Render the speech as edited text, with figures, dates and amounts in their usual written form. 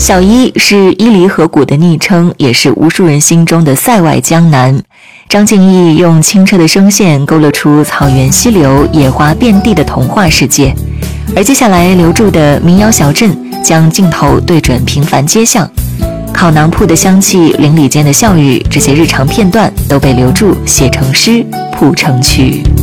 小伊是伊犁河谷的昵称，也是无数人心中的塞外江南。张敬义用清澈的声线勾勒出草原溪流、野花遍地的童话世界，而接下来留住的民谣小镇将镜头对准平凡街巷，烤馕铺的香气、邻里间的笑语，这些日常片段都被留住，写成诗，谱成曲。